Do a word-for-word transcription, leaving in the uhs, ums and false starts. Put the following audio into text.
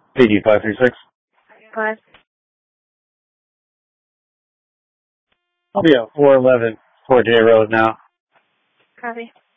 P D five three six. Five. I'll be at four eleven Fort J Road now. Copy.